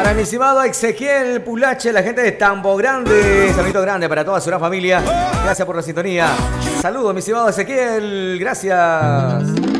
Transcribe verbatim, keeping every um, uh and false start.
Para mi estimado Ezequiel Pulache, la gente de Tambo Grande. Saludito grande para toda su gran familia. Gracias por la sintonía. Saludos, mi estimado Ezequiel. Gracias.